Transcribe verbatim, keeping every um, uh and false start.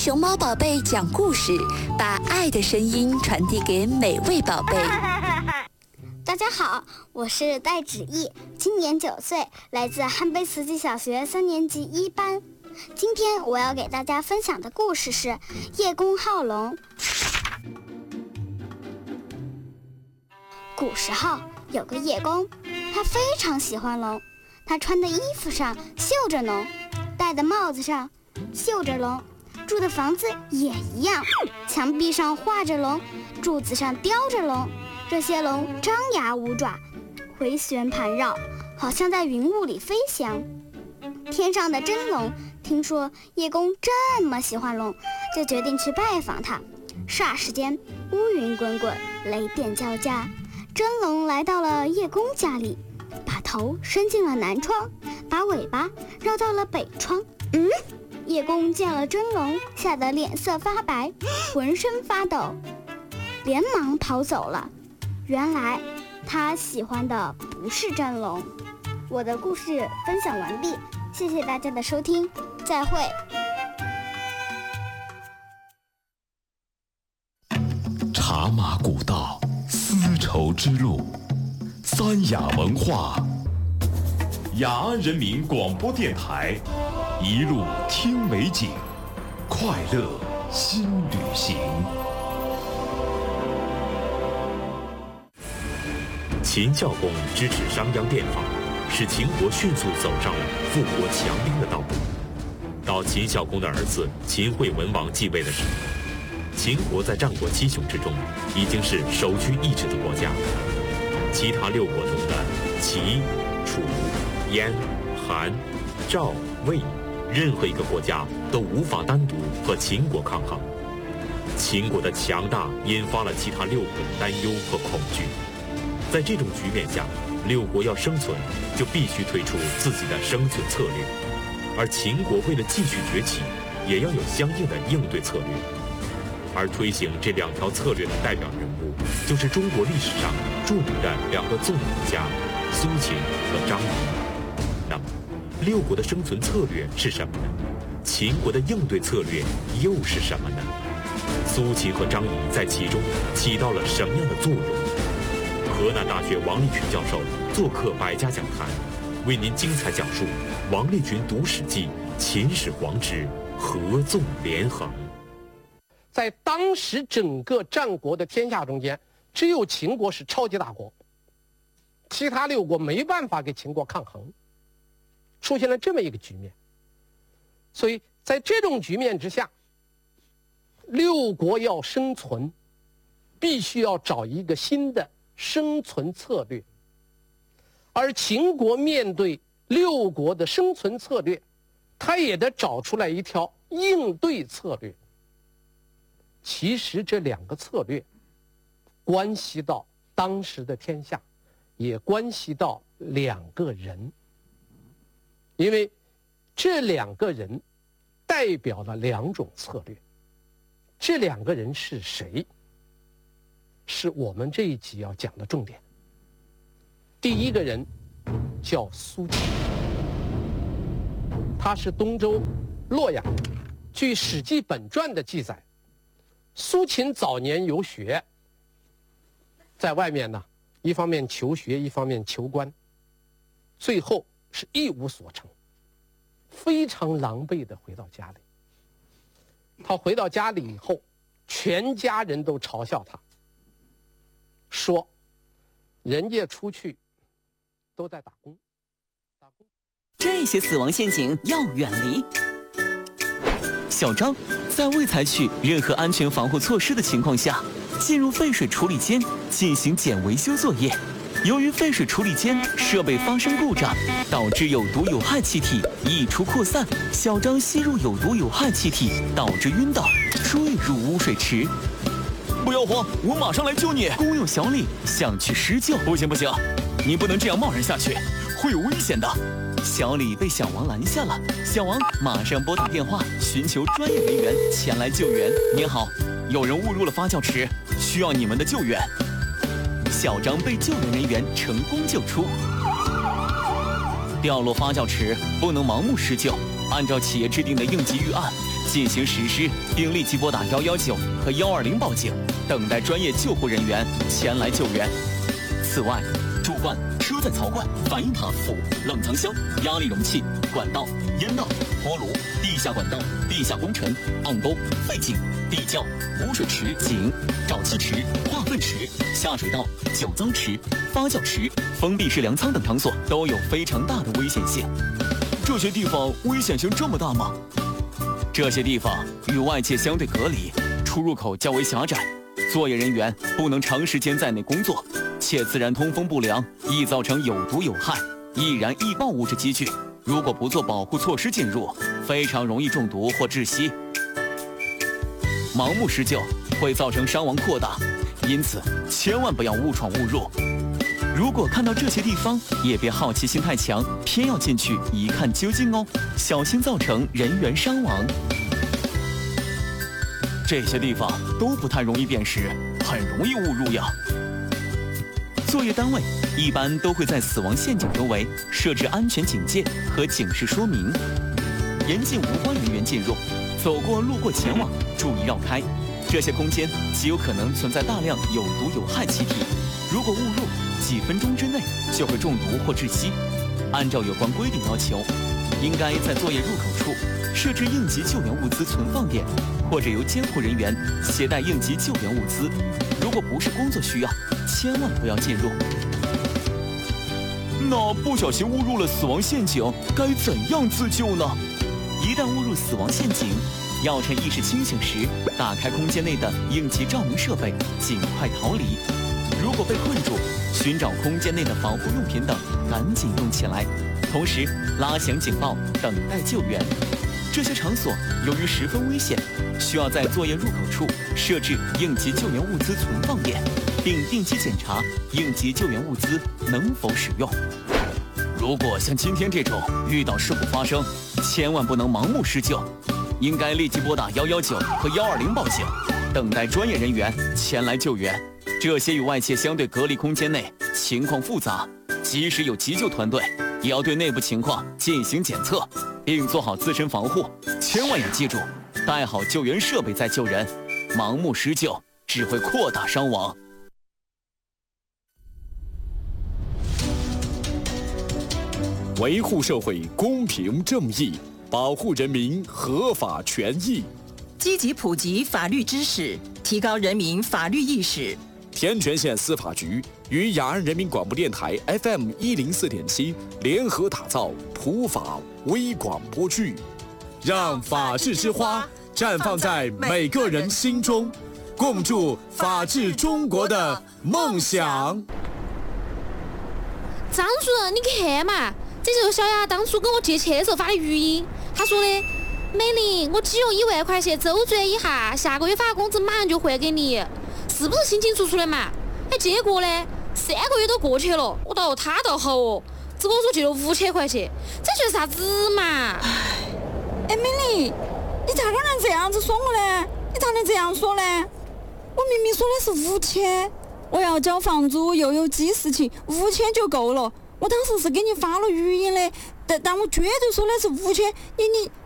熊猫宝贝讲故事，把爱的声音传递给每位宝贝。 大家好，我是戴芷毅，今年九岁，来自汉碑慈济小学三年级一班。今天我要给大家分享的故事是《叶公好龙》。古时候有个叶公，他非常喜欢龙，他穿的衣服上绣着龙，戴的帽子上绣着龙，住的房子也一样，墙壁上画着龙，柱子上雕着龙。这些龙张牙舞爪，回旋盘绕，好像在云雾里飞翔。天上的真龙听说叶公这么喜欢龙，就决定去拜访他。霎时间，乌云滚滚，雷电交加。真龙来到了叶公家里，把头伸进了南窗，把尾巴绕到了北窗。嗯，叶公见了真龙，吓得脸色发白，浑身发抖，连忙跑走了。原来他喜欢的不是真龙。我的故事分享完毕，谢谢大家的收听，再会。 茶马古道，丝绸之路，三雅文化，雅安人民广播电台，一路听美景，快乐新旅行。 秦孝公支持商鞅变法，使秦国迅速走上了富国强兵的道路。到秦孝公的儿子秦惠文王继位的时候，秦国在战国七雄之中已经是首屈一指的国家。其他六国中的齐、楚、燕、韩、赵、魏，任何一个国家都无法单独和秦国抗衡。秦国的强大引发了其他六国的担忧和恐惧。在这种局面下，六国要生存，就必须推出自己的生存策略，而秦国为了继续崛起，也要有相应的应对策略。而推行这两条策略的代表人物，就是中国历史上著名的两个纵武家苏秦和张仪。那么，六国的生存策略是什么呢？秦国的应对策略又是什么呢？苏秦和张仪在其中起到了什么样的作用？河南大学王立群教授做客百家讲坛，为您精彩讲述王立群读史记秦始皇之合纵连横。 在当时整个战国的天下中间，只有秦国是超级大国，其他六国没办法给秦国抗衡，出现了这么一个局面。所以在这种局面之下，六国要生存，必须要找一个新的生存策略。而秦国面对六国的生存策略，他也得找出来一条应对策略。其实这两个策略关系到当时的天下，也关系到两个人，因为这两个人代表了两种策略。这两个人是谁？是我们这一集要讲的重点。第一个人叫苏秦，他是东周洛阳人。据《史记本传》的记载，苏秦早年游学，在外面呢，一方面求学，一方面求官，最后是一无所成，非常狼狈地回到家里。他回到家里以后，全家人都嘲笑他，说人家出去都在打工，打工。 这些死亡陷阱要远离。小张在未采取任何安全防护措施的情况下，进入废水处理间进行简维修作业。由于废水处理间设备发生故障，导致有毒有害气体溢出扩散，小张吸入有毒有害气体，导致晕倒，坠入污水池。不要慌，我马上来救你。工友小李想去施救，不行不行，你不能这样贸然下去，会有危险的。小李被小王拦下了，小王马上拨打电话寻求专业人员前来救援。您好，有人误入了发酵池，需要你们的救援。小张被救援人员成功救出。掉落发酵池不能盲目施救，按照企业制定的应急预案， 进行实施，并立即拨打一一九和一二零报警，等待专业救护人员前来救援。此外，主管车载槽罐、反应塔釜、冷藏箱、压力容器、管道、烟道、锅炉、地下管道、地下工程、暗沟、废井、地窖、污水池、井、沼气池、化粪池、下水道、酒糟池、发酵池、封闭式粮仓等场所都有非常大的危险性。这些地方危险性这么大吗？这些地方与外界相对隔离，出入口较为狭窄，作业人员不能长时间在内工作，且自然通风不良，易造成有毒有害、易燃易爆物质积聚。如果不做保护措施进入，非常容易中毒或窒息。盲目施救会造成伤亡扩大，因此千万不要误闯误入。如果看到这些地方，也别好奇心太强，偏要进去一看究竟哦，小心造成人员伤亡。这些地方都不太容易辨识，很容易误入呀。作业单位一般都会在死亡陷阱周围设置安全警戒和警示说明，严禁无关人员进入，走过路过前往注意绕开。这些空间极有可能存在大量有毒有害气体，如果误入，几分钟之内就会中毒或窒息。按照有关规定要求，应该在作业入口处设置应急救援物资存放点，或者由监护人员携带应急救援物资。如果不是工作需要，千万不要进入。那不小心误入了死亡陷阱，该怎样自救呢？一旦误入死亡陷阱，要趁意识清醒时打开空间内的应急照明设备，尽快逃离。如果被困住，寻找空间内的防护用品等，赶紧用起来，同时拉响警报，等待救援。这些场所由于十分危险，需要在作业入口处设置应急救援物资存放点，并定期检查应急救援物资能否使用。如果像今天这种遇到事故发生，千万不能盲目施救，应该立即拨打一一九和一二零报警，等待专业人员前来救援。这些与外界相对隔离空间内情况复杂，即使有急救团队，也要对内部情况进行检测，并做好自身防护。千万要记住，带好救援设备再救人，盲目施救只会扩大伤亡。 维护社会公平正义，保护人民合法权益， 积极普及法律知识，提高人民法律意识。 天全县司法局与雅安人民广播电台 F M 一零四点七联合打造普法微广播剧，让法治之花绽放在每个人心中，共筑法治中国的梦想。 张主任，你看嘛，这就是小雅当初跟我借钱的时候发的语音。他说的：“美玲，我只用一万块钱周转一下，下个月发工资马上就还给你，是不是清清楚楚的嘛？”哎，结果呢，三个月都过去了，我倒他倒好哦，只跟我说借了五千块钱，这就是啥子嘛？ 哎，美玲，你咋个能这样子说我呢？你咋能这样说呢？我明明说的是五千，我要交房租又有急事情，五千就够了。我当时是给你发了语音的，但但我绝对说的是五千，你你